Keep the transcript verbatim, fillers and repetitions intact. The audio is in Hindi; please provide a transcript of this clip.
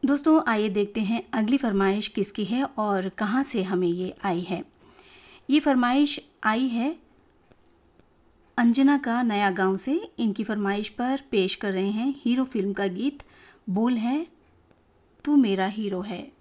दोस्तों आइए देखते हैं अगली फरमाइश किसकी है और कहां से हमें ये आई है। ये फरमाइश आई है अंजना का नया गांव से। इनकी फरमाइश पर पेश कर रहे हैं हीरो फिल्म का गीत। बोल है तू मेरा हीरो है।